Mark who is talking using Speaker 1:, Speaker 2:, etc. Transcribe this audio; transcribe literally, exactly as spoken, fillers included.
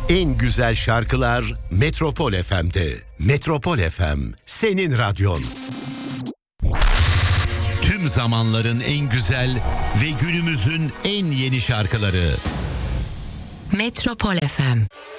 Speaker 1: En güzel şarkılar Metropol F M'de. Metropol F M, senin radyon. Tüm zamanların en güzel ve günümüzün en yeni şarkıları.
Speaker 2: Metropol F M.